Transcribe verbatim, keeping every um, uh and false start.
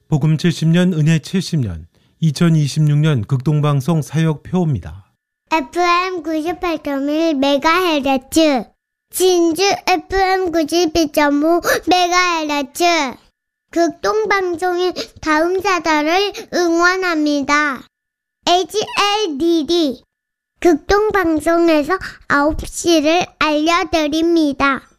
복음 칠십 년 은혜 칠십 년 이천이십육 년 극동방송 사역표입니다. 에프엠 구십팔 점 일 메가헤르츠 진주 에프엠 구십이 점 오 메가헤르츠 극동방송인 다음 사달을 응원합니다. 에이치엘디디 극동방송에서 아홉 시를 알려드립니다.